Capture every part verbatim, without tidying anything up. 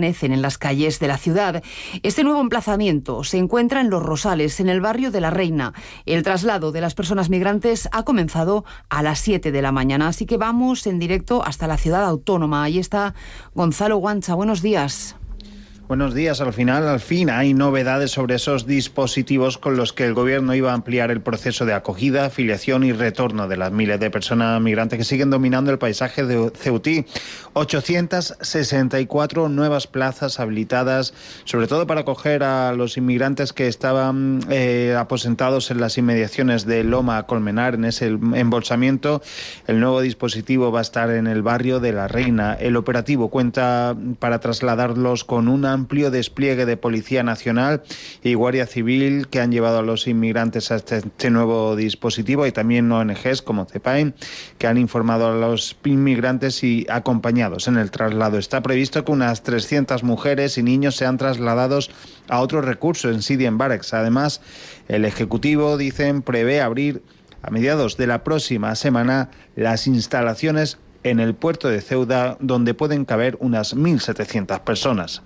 permanecen en las calles de la ciudad. Este nuevo emplazamiento se encuentra en Los Rosales, en el barrio de La Reina. El traslado de las personas migrantes ha comenzado a las siete de la mañana, así que vamos en directo hasta la ciudad autónoma. Ahí está Gonzalo Guancha. Buenos días. Buenos días. Al final, al fin, hay novedades sobre esos dispositivos con los que el Gobierno iba a ampliar el proceso de acogida, afiliación y retorno de las miles de personas migrantes que siguen dominando el paisaje de Ceutí. ochocientas sesenta y cuatro nuevas plazas habilitadas, sobre todo para acoger a los inmigrantes que estaban eh, aposentados en las inmediaciones de Loma Colmenar, en ese embolsamiento. El nuevo dispositivo va a estar en el barrio de La Reina. El operativo cuenta para trasladarlos con una amplio despliegue de Policía Nacional y Guardia Civil que han llevado a los inmigrantes a este, este nuevo dispositivo. Hay también O N Ges como CEPAIN que han informado a los inmigrantes y acompañados en el traslado. Está previsto que unas trescientas mujeres y niños sean trasladados a otro recurso en Sidi en Barex. Además, el Ejecutivo, dicen, prevé abrir a mediados de la próxima semana las instalaciones en el puerto de Ceuta, donde pueden caber unas mil setecientas personas.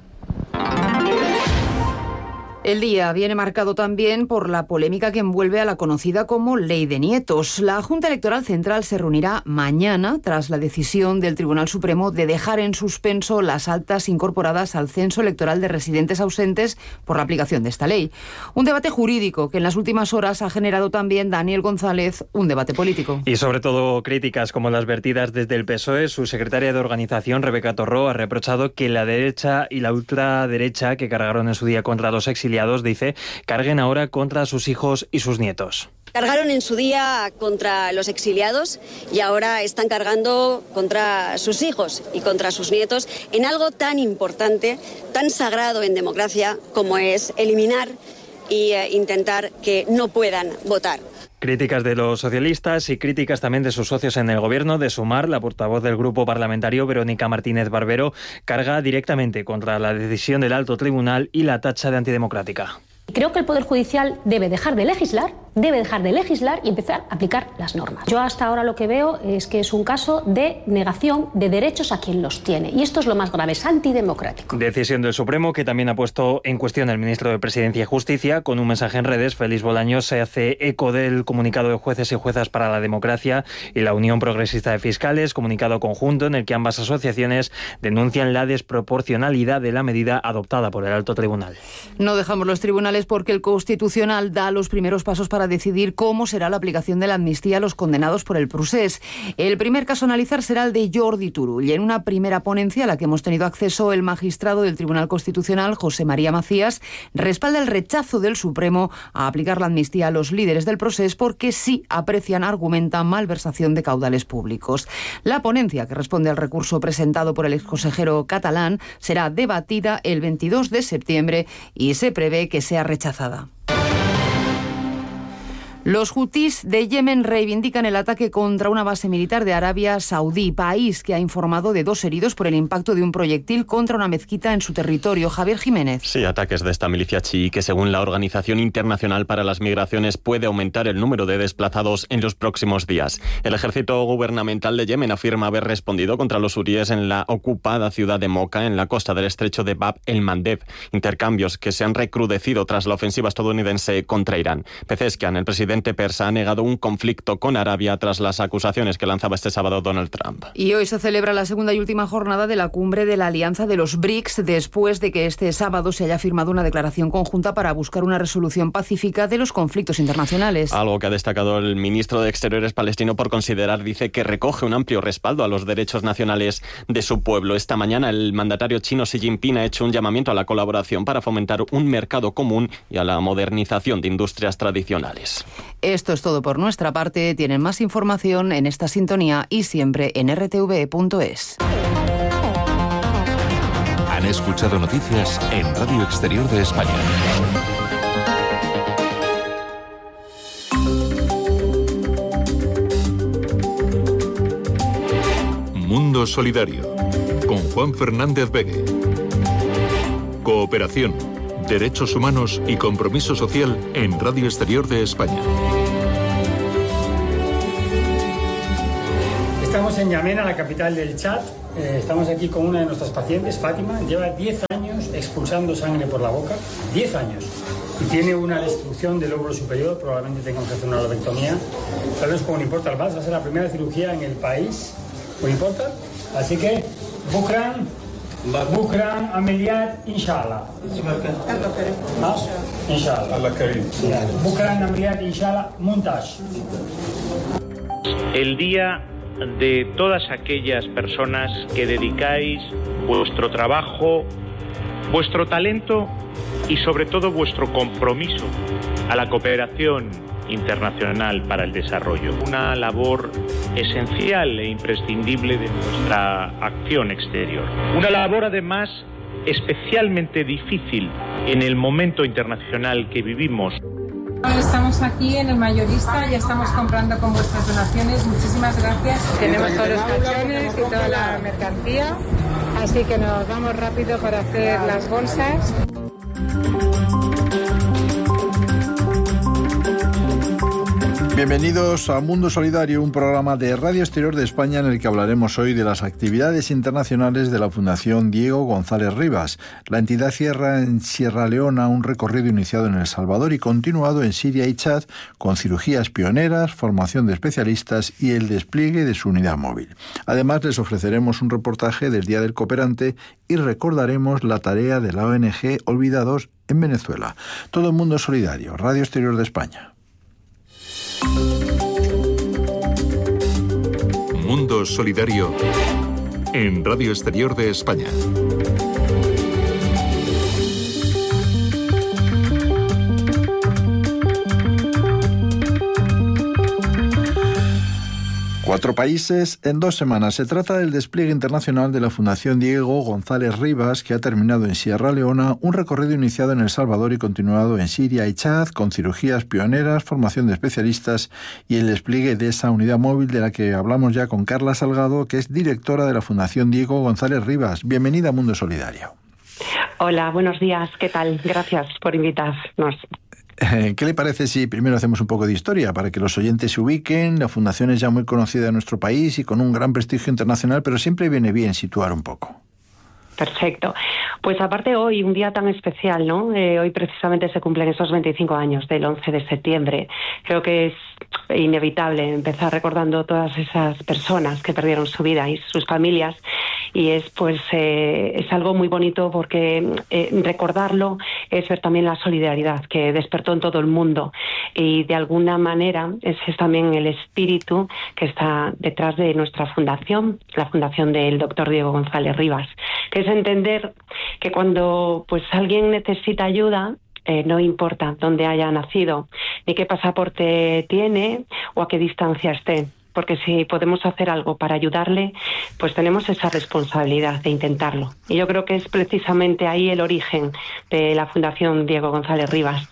El día viene marcado también por la polémica que envuelve a la conocida como Ley de Nietos. La Junta Electoral Central se reunirá mañana tras la decisión del Tribunal Supremo de dejar en suspenso las altas incorporadas al censo electoral de residentes ausentes por la aplicación de esta ley. Un debate jurídico que en las últimas horas ha generado también, Daniel González, un debate político. Y sobre todo críticas como las vertidas desde el P S O E. Su secretaria de organización, Rebeca Torró, ha reprochado que la derecha y la ultraderecha que cargaron en su día contra los exiliados, dice, carguen ahora contra sus hijos y sus nietos. Cargaron en su día contra los exiliados y ahora están cargando contra sus hijos y contra sus nietos en algo tan importante, tan sagrado en democracia como es eliminar e eh, intentar que no puedan votar. Críticas de los socialistas y críticas también de sus socios en el gobierno. De Sumar, la portavoz del grupo parlamentario, Verónica Martínez Barbero, carga directamente contra la decisión del alto tribunal y la tacha de antidemocrática. Creo que el Poder Judicial debe dejar de legislar, debe dejar de legislar y empezar a aplicar las normas. Yo hasta ahora lo que veo es que es un caso de negación de derechos a quien los tiene. Y esto es lo más grave, es antidemocrático. Decisión del Supremo que también ha puesto en cuestión el ministro de Presidencia y Justicia. Con un mensaje en redes, Félix Bolaños se hace eco del comunicado de jueces y juezas para la democracia y la Unión Progresista de Fiscales, comunicado conjunto en el que ambas asociaciones denuncian la desproporcionalidad de la medida adoptada por el alto tribunal. No dejamos los tribunales porque el Constitucional da los primeros pasos para decidir cómo será la aplicación de la amnistía a los condenados por el procés. El primer caso a analizar será el de Jordi Turull. Y en una primera ponencia a la que hemos tenido acceso, el magistrado del Tribunal Constitucional, José María Macías, respalda el rechazo del Supremo a aplicar la amnistía a los líderes del procés porque sí aprecian, argumentan, malversación de caudales públicos. La ponencia, que responde al recurso presentado por el exconsejero catalán, será debatida el veintidós de septiembre y se prevé que sea rechazada. Los hutíes de Yemen reivindican el ataque contra una base militar de Arabia Saudí, país que ha informado de dos heridos por el impacto de un proyectil contra una mezquita en su territorio. Javier Jiménez. Sí, ataques de esta milicia chií que, según la Organización Internacional para las Migraciones, puede aumentar el número de desplazados en los próximos días. El ejército gubernamental de Yemen afirma haber respondido contra los hutíes en la ocupada ciudad de Moca, en la costa del estrecho de Bab el-Mandeb. Intercambios que se han recrudecido tras la ofensiva estadounidense contra Irán. Pezeshkian, el presidente persa, ha negado un conflicto con Arabia tras las acusaciones que lanzaba este sábado Donald Trump. Y hoy se celebra la segunda y última jornada de la cumbre de la Alianza de los B R I C S, después de que este sábado se haya firmado una declaración conjunta para buscar una resolución pacífica de los conflictos internacionales. Algo que ha destacado el ministro de Exteriores palestino por considerar, dice, que recoge un amplio respaldo a los derechos nacionales de su pueblo. Esta mañana el mandatario chino Xi Jinping ha hecho un llamamiento a la colaboración para fomentar un mercado común y a la modernización de industrias tradicionales. Esto es todo por nuestra parte. Tienen más información en esta sintonía y siempre en r t v punto es. Han escuchado noticias en Radio Exterior de España. Mundo Solidario, con Juan Fernández Begue. Cooperación, derechos humanos y compromiso social en Radio Exterior de España. Estamos en Yamena, la capital del Chad. Eh, estamos aquí con una de nuestras pacientes, Fátima. Lleva diez años expulsando sangre por la boca. diez años. Y tiene una destrucción del lóbulo superior. Probablemente tengamos que hacer una lobectomía. Tal vez con Uniportal Bats. Va a ser la primera cirugía en el país. Uniportal. Así que, Bukran, Bukran Ameliyat, Inshallah. ¿Ah? Inshallah. Bukran Ameliyat, Inshallah, Montage. El día de todas aquellas personas que dedicáis vuestro trabajo, vuestro talento y sobre todo vuestro compromiso a la cooperación internacional para el desarrollo. Una labor esencial e imprescindible de nuestra acción exterior. Una labor además especialmente difícil en el momento internacional que vivimos. Estamos aquí en el mayorista, ya estamos comprando con vuestras donaciones. Muchísimas gracias. Tenemos todos los cachones y toda la mercancía, así que nos vamos rápido para hacer las bolsas. Bienvenidos a Mundo Solidario, un programa de Radio Exterior de España en el que hablaremos hoy de las actividades internacionales de la Fundación Diego González Rivas. La entidad cierra en Sierra Leona un recorrido iniciado en El Salvador y continuado en Siria y Chad con cirugías pioneras, formación de especialistas y el despliegue de su unidad móvil. Además, les ofreceremos un reportaje del Día del Cooperante y recordaremos la tarea de la O N G Olvidados en Venezuela. Todo el Mundo Solidario, Radio Exterior de España. Mundo Solidario en Radio Exterior de España. Cuatro países en dos semanas. Se trata del despliegue internacional de la Fundación Diego González Rivas, que ha terminado en Sierra Leona un recorrido iniciado en El Salvador y continuado en Siria y Chad, con cirugías pioneras, formación de especialistas y el despliegue de esa unidad móvil de la que hablamos ya con Carla Salgado, que es directora de la Fundación Diego González Rivas. Bienvenida a Mundo Solidario. Hola, buenos días. ¿Qué tal? Gracias por invitarnos. ¿Qué le parece si primero hacemos un poco de historia para que los oyentes se ubiquen? La fundación es ya muy conocida en nuestro país y con un gran prestigio internacional, pero siempre viene bien situar un poco. Perfecto. Pues aparte hoy, un día tan especial, ¿no? Eh, hoy precisamente se cumplen esos veinticinco años del once de septiembre. Creo que es inevitable empezar recordando todas esas personas que perdieron su vida y sus familias. Y es pues eh, es algo muy bonito porque eh, recordarlo es ver también la solidaridad que despertó en todo el mundo. Y de alguna manera ese es también el espíritu que está detrás de nuestra fundación, la fundación del doctor Diego González Rivas, que es entender que cuando pues alguien necesita ayuda, eh, no importa dónde haya nacido, ni qué pasaporte tiene o a qué distancia esté, porque si podemos hacer algo para ayudarle, pues tenemos esa responsabilidad de intentarlo. Y yo creo que es precisamente ahí el origen de la Fundación Diego González Rivas.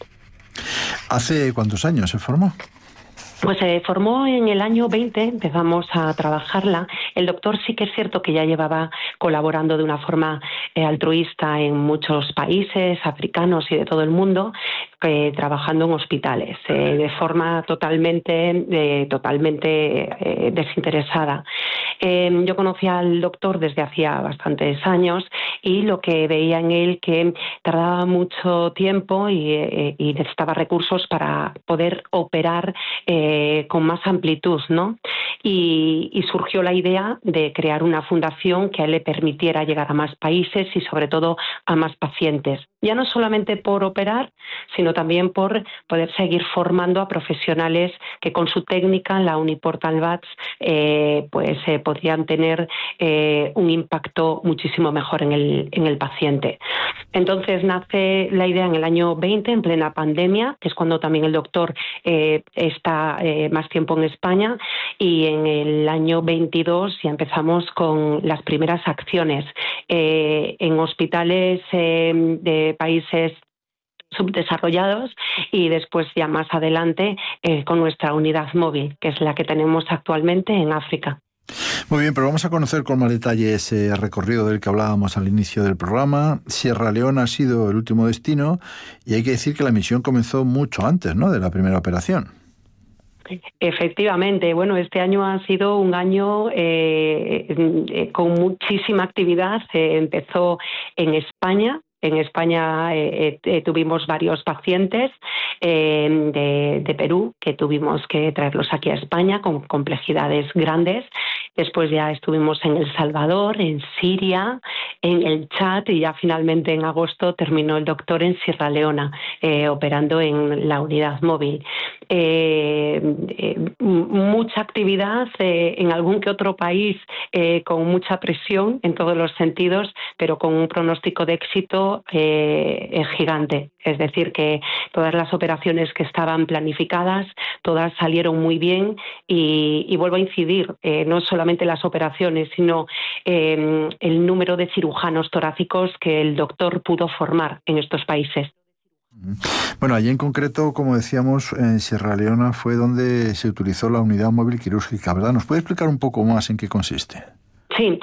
¿Hace cuántos años se formó? Pues se formó en el año veinte, empezamos a trabajarla. El doctor sí que es cierto que ya llevaba colaborando de una forma eh, altruista en muchos países africanos y de todo el mundo, eh, trabajando en hospitales, eh, de forma totalmente, eh, totalmente eh, desinteresada. Eh, yo conocí al doctor desde hacía bastantes años y lo que veía en él que tardaba mucho tiempo y, eh, y necesitaba recursos para poder operar eh, con más amplitud, ¿no? Y, y surgió la idea de crear una fundación que a él le permitiera llegar a más países y sobre todo a más pacientes. Ya no solamente por operar, sino también por poder seguir formando a profesionales que con su técnica, la Uniportal Bats, eh, pues eh, podrían tener eh, un impacto muchísimo mejor en el, en el paciente. Entonces nace la idea en el año veinte, en plena pandemia, que es cuando también el doctor eh, está eh, más tiempo en España, y en el año veintidós ya empezamos con las primeras acciones eh, en hospitales eh, de países subdesarrollados y después ya más adelante eh, con nuestra unidad móvil, que es la que tenemos actualmente en África. Muy bien, pero vamos a conocer con más detalle ese recorrido del que hablábamos al inicio del programa. Sierra Leona ha sido el último destino y hay que decir que la misión comenzó mucho antes, ¿no?, de la primera operación. Efectivamente, bueno, este año ha sido un año eh, eh, con muchísima actividad. Eh, empezó en España. En España eh, eh, tuvimos varios pacientes eh, de, de Perú que tuvimos que traerlos aquí a España con complejidades grandes. Después ya estuvimos en El Salvador, en Siria, en el Chad y ya finalmente en agosto terminó el doctor en Sierra Leona, eh, operando en la unidad móvil. Eh, eh, mucha actividad eh, en algún que otro país eh, con mucha presión en todos los sentidos, pero con un pronóstico de éxito eh, gigante. Es decir, que todas las operaciones que estaban planificadas, todas salieron muy bien y, y vuelvo a incidir, eh, no solamente las operaciones, sino eh, el número de cirujanos torácicos que el doctor pudo formar en estos países. Bueno, allí en concreto, como decíamos, en Sierra Leona fue donde se utilizó la unidad móvil quirúrgica, ¿verdad? ¿Nos puede explicar un poco más en qué consiste? Sí.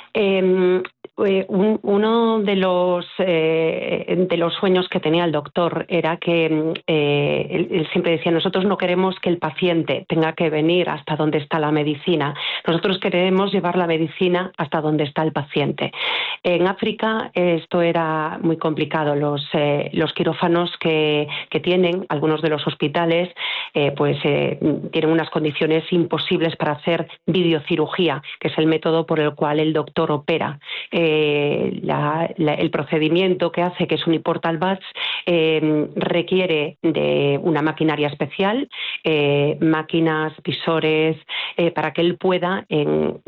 Eh, un, uno de los eh, de los sueños que tenía el doctor era que eh, él, él siempre decía: nosotros no queremos que el paciente tenga que venir hasta donde está la medicina, nosotros queremos llevar la medicina hasta donde está el paciente. En África esto era muy complicado. Los eh, los quirófanos que, que tienen algunos de los hospitales eh, pues eh, tienen unas condiciones imposibles para hacer videocirugía, que es el método por el cual el doctor opera. Eh, la, la, el procedimiento que hace, que es un Uniportal Bats, eh, requiere de una maquinaria especial, eh, máquinas, visores, eh, para que él pueda en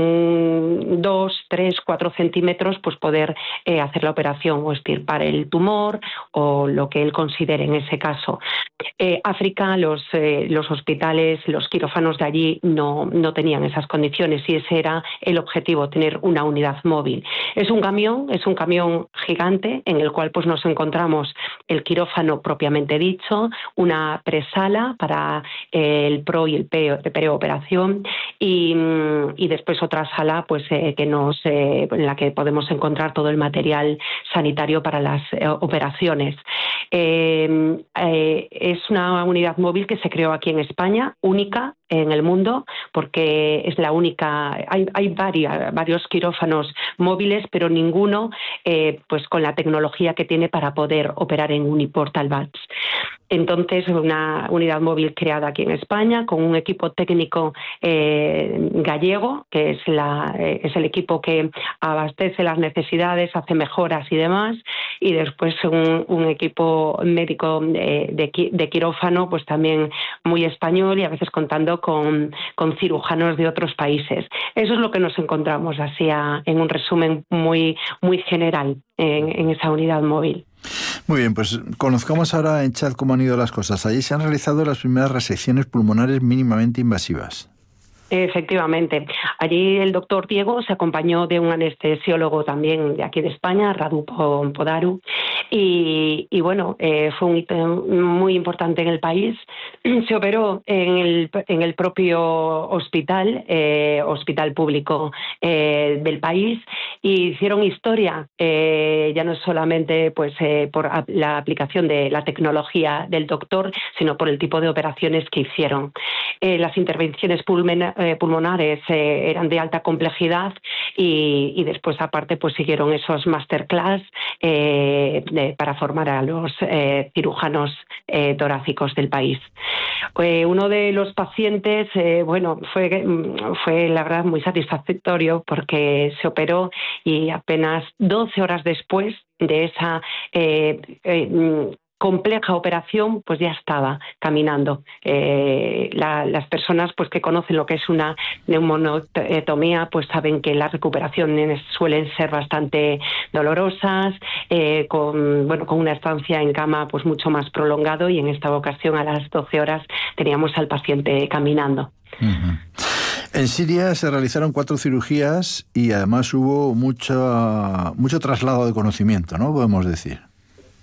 un, dos, tres, cuatro centímetros pues poder eh, hacer la operación o extirpar el tumor o lo que él considere en ese caso. Eh, África, los, eh, los hospitales, los quirófanos de allí no, no tenían esas condiciones y ese era el objetivo, tener una unidad móvil. Es un camión, es un camión gigante en el cual pues nos encontramos el quirófano propiamente dicho, una presala para eh, el pro y el preoperación y, y después otra sala pues eh, que nos eh, en la que podemos encontrar todo el material sanitario para las eh, operaciones. Eh, eh, es una unidad móvil que se creó aquí en España, única en el mundo, porque es la única. Hay, hay varias, varios quirófanos móviles, pero ninguno eh, pues con la tecnología que tiene para poder operar en Uniportal Bats. Entonces, una unidad móvil creada aquí en España con un equipo técnico eh, gallego, que es, la, eh, es el equipo que abastece las necesidades, hace mejoras y demás, y después un, un equipo médico de, de, de quirófano, pues también muy español y a veces contando con, con cirujanos de otros países. Eso es lo que nos encontramos así a, en un resumen muy, muy general en, en esa unidad móvil. Muy bien, pues conozcamos ahora en Chad cómo han ido las cosas. Allí se han realizado las primeras resecciones pulmonares mínimamente invasivas. Efectivamente. Allí el doctor Diego se acompañó de un anestesiólogo también de aquí de España, Radu Podaru, y, y bueno, eh, fue un hito muy importante en el país. Se operó en el, en el propio hospital, eh, hospital público eh, del país, y hicieron historia, eh, ya no solamente pues eh, por la aplicación de la tecnología del doctor, sino por el tipo de operaciones que hicieron. Eh, las intervenciones pulmonares Eh, pulmonares eh, eran de alta complejidad y, y después aparte pues siguieron esos masterclass eh, de, para formar a los eh, cirujanos eh, torácicos del país. Eh, uno de los pacientes, eh, bueno, fue, fue la verdad muy satisfactorio porque se operó y apenas doce horas después de esa eh, eh, compleja operación, pues ya estaba caminando. Eh, la, las personas pues que conocen lo que es una neumonotomía, pues saben que las recuperaciones suelen ser bastante dolorosas, eh, con bueno con una estancia en cama pues mucho más prolongado, y en esta ocasión a las doce horas teníamos al paciente caminando. Uh-huh. En Siria se realizaron cuatro cirugías y además hubo mucho, mucho traslado de conocimiento, ¿no? Podemos decir.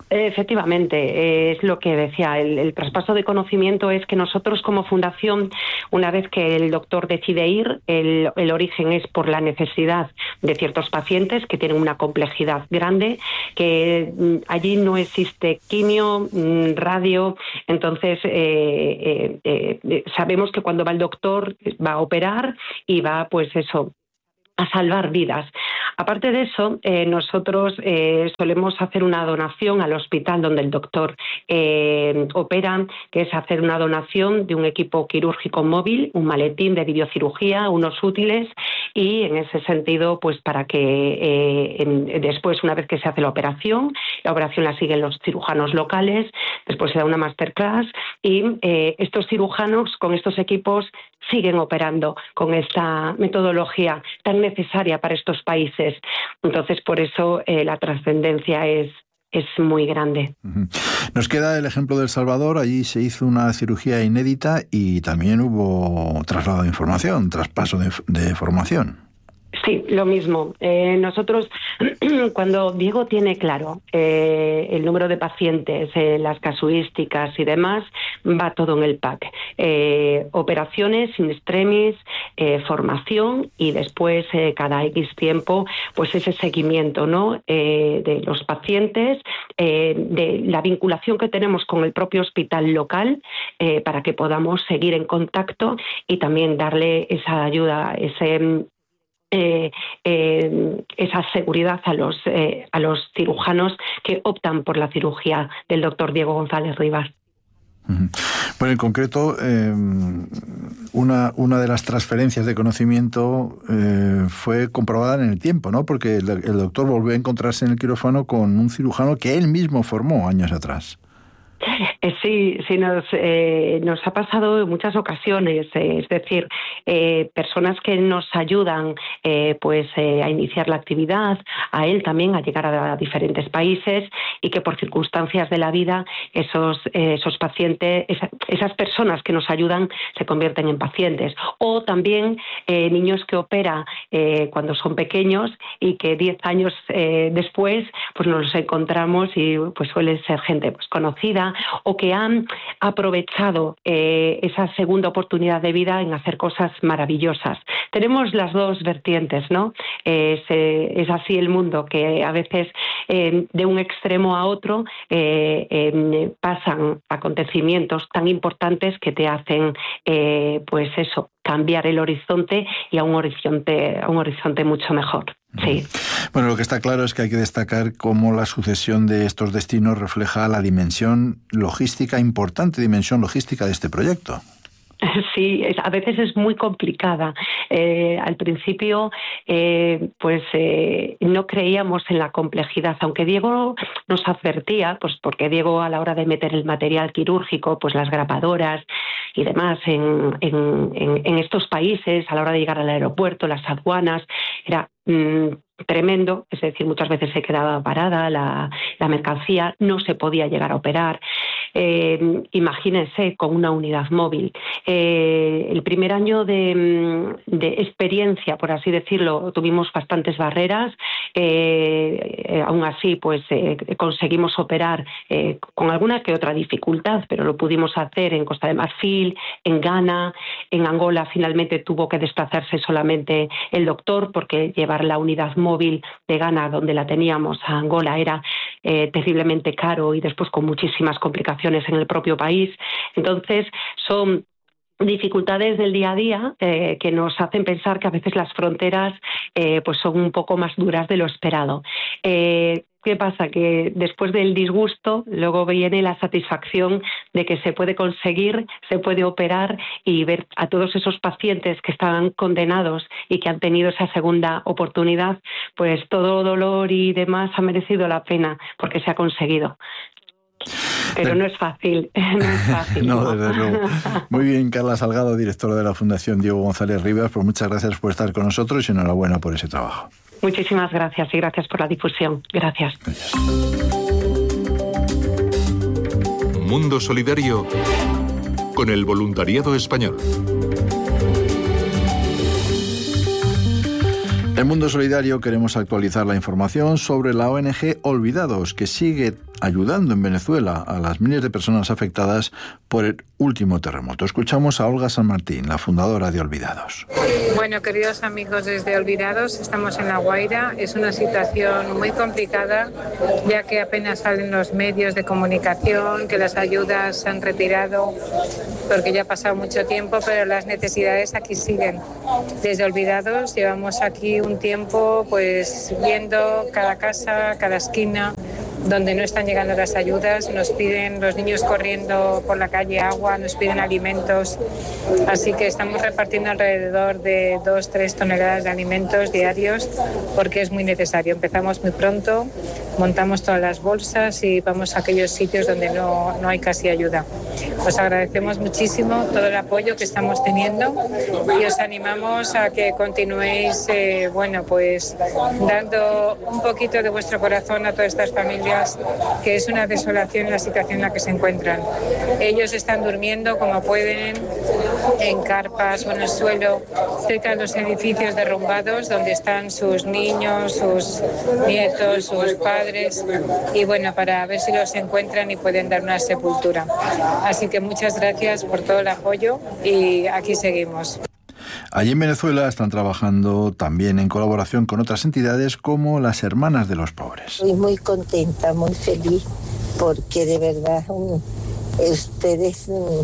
Efectivamente, eh, es lo que decía, el, el traspaso de conocimiento es que nosotros como fundación, una vez que el doctor decide ir, el, el origen es por la necesidad de ciertos pacientes que tienen una complejidad grande, que mm, allí no existe quimio, mm, radio, entonces eh, eh, eh, sabemos que cuando va el doctor va a operar y va pues eso, a salvar vidas. Aparte de eso, eh, nosotros eh, solemos hacer una donación al hospital donde el doctor eh, opera, que es hacer una donación de un equipo quirúrgico móvil, un maletín de videocirugía, unos útiles, y en ese sentido, pues para que eh, en, después, una vez que se hace la operación, la operación la siguen los cirujanos locales, después se da una masterclass y eh, estos cirujanos con estos equipos siguen operando con esta metodología tan necesaria para estos países. Entonces, por eso eh, la trascendencia es, es muy grande. Nos queda el ejemplo de El Salvador. Allí se hizo una cirugía inédita y también hubo traslado de información, traspaso de, de formación. Sí, lo mismo. Eh, nosotros, cuando Diego tiene claro eh, el número de pacientes, eh, las casuísticas y demás, va todo en el pack. Eh, operaciones, in extremis, eh, formación y después, eh, cada X tiempo, pues ese seguimiento, ¿no? Eh, de los pacientes, eh, de la vinculación que tenemos con el propio hospital local eh, para que podamos seguir en contacto y también darle esa ayuda, ese... Eh, eh, esa seguridad a los eh, a los cirujanos que optan por la cirugía del doctor Diego González Rivas. Bueno, en concreto, eh, una, una de las transferencias de conocimiento eh, fue comprobada en el tiempo, ¿no? Porque el, el doctor volvió a encontrarse en el quirófano con un cirujano que él mismo formó años atrás. Eh, sí, sí nos, eh, nos ha pasado en muchas ocasiones, eh, es decir, eh, personas que nos ayudan eh, pues eh, a iniciar la actividad, a él también a llegar a, a diferentes países y que por circunstancias de la vida esos, eh, esos pacientes, esa, esas personas que nos ayudan se convierten en pacientes. O también eh, niños que opera eh, cuando son pequeños y que diez años eh, después pues nos los encontramos y pues suele ser gente pues conocida o que han aprovechado eh, esa segunda oportunidad de vida en hacer cosas maravillosas. Tenemos las dos vertientes, ¿no? Eh, es, es así el mundo, que a veces eh, de un extremo a otro eh, eh, pasan acontecimientos tan importantes que te hacen, eh, pues eso, cambiar el horizonte y a un horizonte, a un horizonte mucho mejor. Sí. Bueno, lo que está claro es que hay que destacar cómo la sucesión de estos destinos refleja la dimensión logística, importante dimensión logística de este proyecto. Sí, es, a veces es muy complicada. Eh, al principio, eh, pues eh, no creíamos en la complejidad, aunque Diego nos advertía, pues porque Diego a la hora de meter el material quirúrgico, pues las grapadoras y demás en, en, en, en estos países, a la hora de llegar al aeropuerto, las aduanas, era mmm, tremendo, es decir, muchas veces se quedaba parada la, la mercancía, no se podía llegar a operar. Eh, imagínense con una unidad móvil. Eh, el primer año de, de experiencia, por así decirlo, tuvimos bastantes barreras. Eh, eh, aún así, pues eh, conseguimos operar eh, con alguna que otra dificultad, pero lo pudimos hacer en Costa de Marfil, en Ghana, en Angola. Finalmente tuvo que desplazarse solamente el doctor porque llevar la unidad móvil de Ghana, donde la teníamos, a Angola, era eh, terriblemente caro y después con muchísimas complicaciones en el propio país. Entonces, son dificultades del día a día eh, que nos hacen pensar que a veces las fronteras eh, pues son un poco más duras de lo esperado. Eh, ¿Qué pasa? Que después del disgusto luego viene la satisfacción de que se puede conseguir, se puede operar y ver a todos esos pacientes que estaban condenados y que han tenido esa segunda oportunidad, pues todo dolor y demás ha merecido la pena porque se ha conseguido. Pero no es fácil, no es fácil. No, desde luego. Muy bien, Carla Salgado, directora de la Fundación Diego González Rivas, pues muchas gracias por estar con nosotros y enhorabuena por ese trabajo. Muchísimas gracias y gracias por la difusión. Gracias. Gracias. Mundo Solidario con el voluntariado español. En Mundo Solidario queremos actualizar la información sobre la O N G Olvidados, que sigue ayudando en Venezuela a las miles de personas afectadas por el último terremoto. Escuchamos a Olga San Martín, la fundadora de Olvidados. Bueno, queridos amigos desde Olvidados, estamos en La Guaira. Es una situación muy complicada, ya que apenas salen los medios de comunicación, que las ayudas se han retirado, porque ya ha pasado mucho tiempo, pero las necesidades aquí siguen. Desde Olvidados llevamos aquí un tiempo pues viendo cada casa, cada esquina, donde no están llegando las ayudas. Nos piden los niños corriendo por la calle agua, nos piden alimentos, así que estamos repartiendo alrededor de dos, tres toneladas de alimentos diarios, porque es muy necesario. Empezamos muy pronto, montamos todas las bolsas y vamos a aquellos sitios donde no, no hay casi ayuda. Os agradecemos muchísimo todo el apoyo que estamos teniendo y os animamos a que continuéis eh, bueno, pues dando un poquito de vuestro corazón a todas estas familias, que es una desolación la situación en la que se encuentran. Ellos están durmiendo como pueden, en carpas o en el suelo, cerca de los edificios derrumbados donde están sus niños, sus nietos, sus padres, y bueno, para ver si los encuentran y pueden dar una sepultura. Así que muchas gracias por todo el apoyo y aquí seguimos. Allí en Venezuela están trabajando también en colaboración con otras entidades como las Hermanas de los Pobres. Estoy muy contenta, muy feliz, porque de verdad um, ustedes um,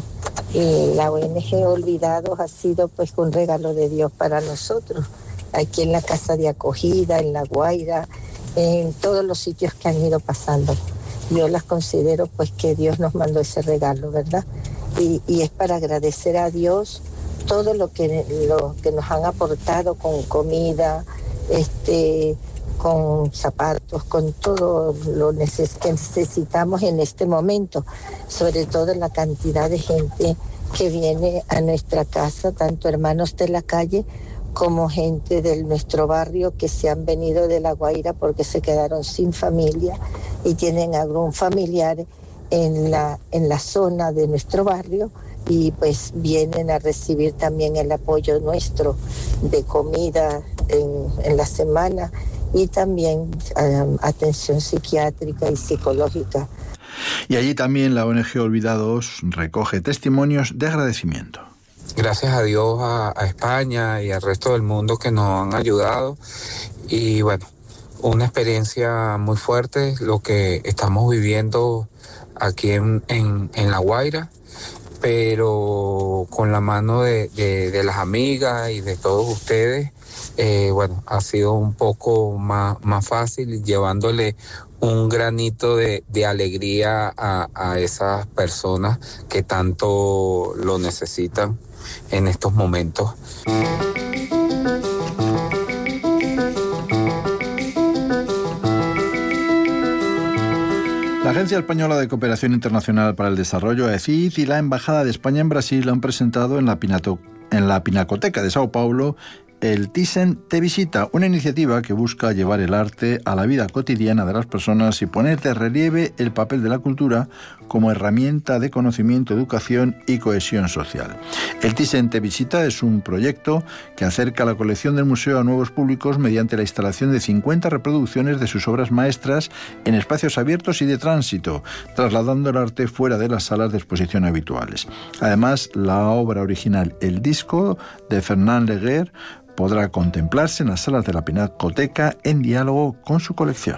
y la O N G Olvidados ha sido pues un regalo de Dios para nosotros, aquí en la casa de acogida, en La Guaira, en todos los sitios que han ido pasando. Yo las considero pues que Dios nos mandó ese regalo, ¿verdad? Y, y es para agradecer a Dios todo lo que, lo que nos han aportado con comida, este, con zapatos, con todo lo neces- que necesitamos en este momento, sobre todo la cantidad de gente que viene a nuestra casa, tanto hermanos de la calle como gente de nuestro barrio que se han venido de La Guaira porque se quedaron sin familia y tienen algún familiar en la, en la zona de nuestro barrio, y pues vienen a recibir también el apoyo nuestro de comida en, en la semana y también um, atención psiquiátrica y psicológica. Y allí también la O N G Olvidados recoge testimonios de agradecimiento. Gracias a Dios, a, a España y al resto del mundo que nos han ayudado, y bueno, una experiencia muy fuerte lo que estamos viviendo aquí en, en, en La Guaira, pero con la mano de, de, de las amigas y de todos ustedes, eh, bueno, ha sido un poco más, más fácil, llevándole un granito de, de alegría a, a esas personas que tanto lo necesitan en estos momentos. La Agencia Española de Cooperación Internacional para el Desarrollo, A E C I D, y la Embajada de España en Brasil han presentado en la, Pinato, en la Pinacoteca de Sao Paulo el Thyssen Te Visita, una iniciativa que busca llevar el arte a la vida cotidiana de las personas y poner de relieve el papel de la cultura como herramienta de conocimiento, educación y cohesión social. El Thyssen Te Visita es un proyecto que acerca la colección del museo a nuevos públicos mediante la instalación de cincuenta reproducciones de sus obras maestras en espacios abiertos y de tránsito, trasladando el arte fuera de las salas de exposición habituales. Además, la obra original El Disco, de Fernand Léger, podrá contemplarse en las salas de la Pinacoteca en diálogo con su colección.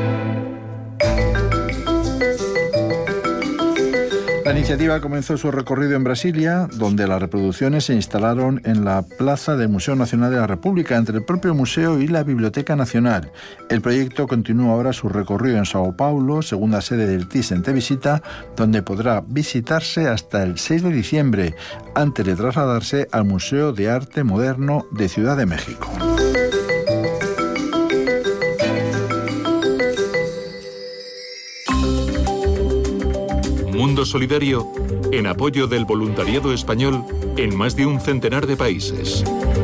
La iniciativa comenzó su recorrido en Brasilia, donde las reproducciones se instalaron en la plaza del Museo Nacional de la República, entre el propio museo y la Biblioteca Nacional. El proyecto continúa ahora su recorrido en Sao Paulo, segunda sede del Thyssen Te Visita, donde podrá visitarse hasta el seis de diciembre, antes de trasladarse al Museo de Arte Moderno de Ciudad de México. Mundo Solidario en apoyo del voluntariado español en más de un centenar de países.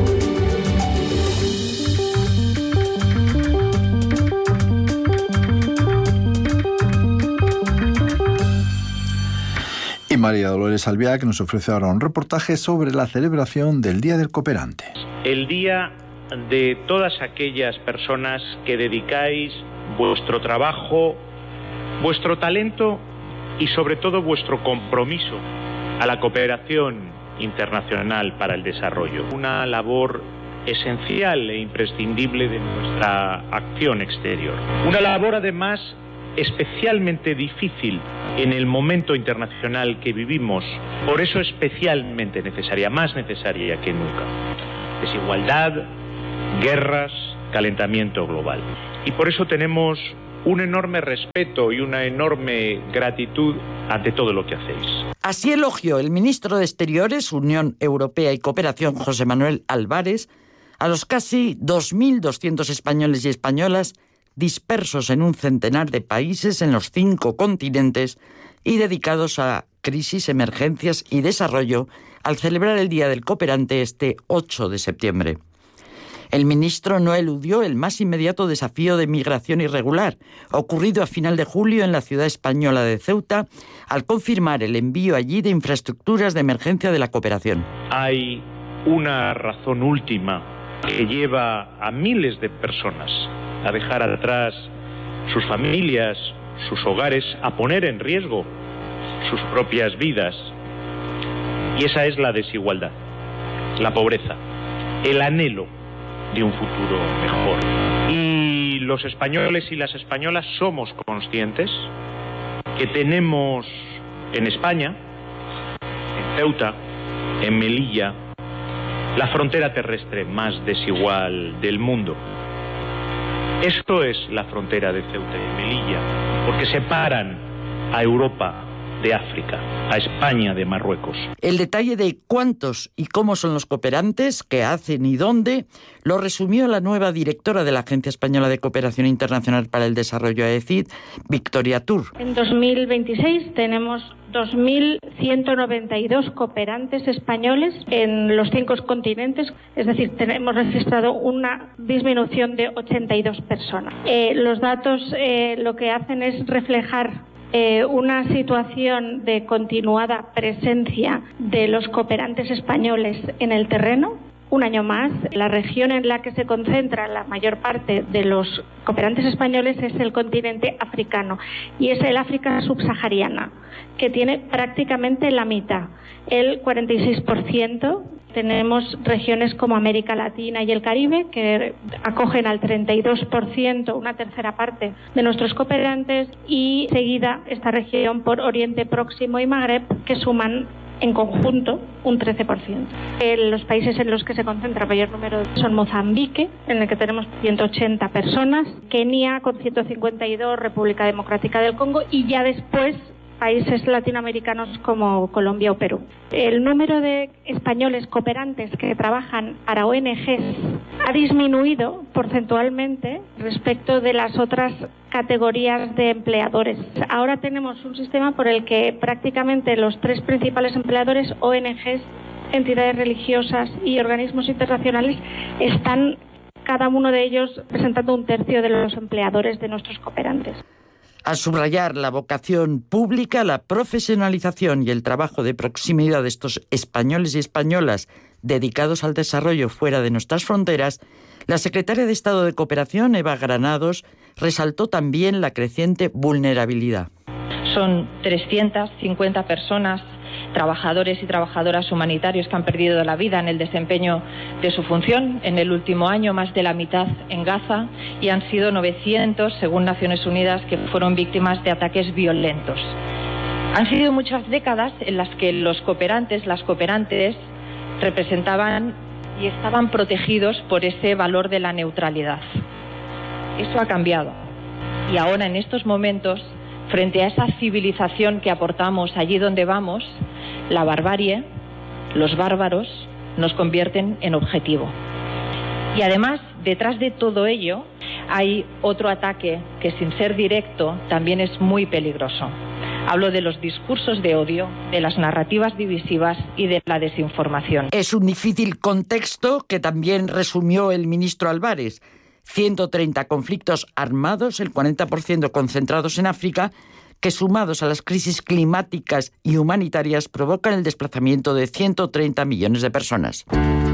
Y María Dolores Albiá, que nos ofrece ahora un reportaje sobre la celebración del Día del Cooperante. El día de todas aquellas personas que dedicáis vuestro trabajo, vuestro talento y sobre todo vuestro compromiso a la cooperación internacional para el desarrollo. Una labor esencial e imprescindible de nuestra acción exterior. Una labor además especialmente difícil en el momento internacional que vivimos, por eso especialmente necesaria, más necesaria que nunca. Desigualdad, guerras, calentamiento global. Y por eso tenemos un enorme respeto y una enorme gratitud ante todo lo que hacéis. Así elogió el ministro de Exteriores, Unión Europea y Cooperación, José Manuel Álvarez, a los casi dos mil doscientos españoles y españolas dispersos en un centenar de países en los cinco continentes y dedicados a crisis, emergencias y desarrollo al celebrar el Día del Cooperante este ocho de septiembre. El ministro no eludió el más inmediato desafío de migración irregular, ocurrido a final de julio en la ciudad española de Ceuta, al confirmar el envío allí de infraestructuras de emergencia de la cooperación. Hay una razón última que lleva a miles de personas a dejar atrás sus familias, sus hogares, a poner en riesgo sus propias vidas. Y esa es la desigualdad, la pobreza, el anhelo de un futuro mejor. Y los españoles y las españolas somos conscientes que tenemos en España, en Ceuta, en Melilla, la frontera terrestre más desigual del mundo. Esto es la frontera de Ceuta y Melilla, porque separan a Europa de África, a España de Marruecos. El detalle de cuántos y cómo son los cooperantes, qué hacen y dónde, lo resumió la nueva directora de la Agencia Española de Cooperación Internacional para el Desarrollo, A E C I D, Victoria Tur. En dos mil veintiséis tenemos dos mil ciento noventa y dos cooperantes españoles en los cinco continentes, es decir, tenemos registrado una disminución de ochenta y dos personas. Eh, los datos eh, lo que hacen es reflejar Eh, una situación de continuada presencia de los cooperantes españoles en el terreno. Un año más, la región en la que se concentra la mayor parte de los cooperantes españoles es el continente africano y es el África subsahariana, que tiene prácticamente la mitad, el cuarenta y seis por ciento. Tenemos regiones como América Latina y el Caribe, que acogen al treinta y dos por ciento, una tercera parte de nuestros cooperantes, y seguida esta región por Oriente Próximo y Magreb, que suman en conjunto un trece por ciento. Eh, los países en los que se concentra mayor número son Mozambique, en el que tenemos ciento ochenta personas, Kenia con ciento cincuenta y dos, República Democrática del Congo, y ya después países latinoamericanos como Colombia o Perú. El número de españoles cooperantes que trabajan para O N Ges ha disminuido porcentualmente respecto de las otras categorías de empleadores. Ahora tenemos un sistema por el que prácticamente los tres principales empleadores, O N Ges, entidades religiosas y organismos internacionales, están cada uno de ellos representando un tercio de los empleadores de nuestros cooperantes. A subrayar la vocación pública, la profesionalización y el trabajo de proximidad de estos españoles y españolas dedicados al desarrollo fuera de nuestras fronteras, la secretaria de Estado de Cooperación, Eva Granados, resaltó también la creciente vulnerabilidad. Son trescientas cincuenta personas, trabajadores y trabajadoras humanitarios, que han perdido la vida en el desempeño de su función en el último año, más de la mitad en Gaza, y han sido novecientos, según Naciones Unidas, que fueron víctimas de ataques violentos. Han sido muchas décadas en las que los cooperantes, las cooperantes, representaban y estaban protegidos por ese valor de la neutralidad. Eso ha cambiado. Y ahora, en estos momentos, frente a esa civilización que aportamos allí donde vamos, la barbarie, los bárbaros, nos convierten en objetivo. Y además, detrás de todo ello, hay otro ataque que, sin ser directo, también es muy peligroso. Hablo de los discursos de odio, de las narrativas divisivas y de la desinformación. Es un difícil contexto que también resumió el ministro Álvarez. ciento treinta conflictos armados, el cuarenta por ciento concentrados en África, que sumados a las crisis climáticas y humanitarias provocan el desplazamiento de ciento treinta millones de personas.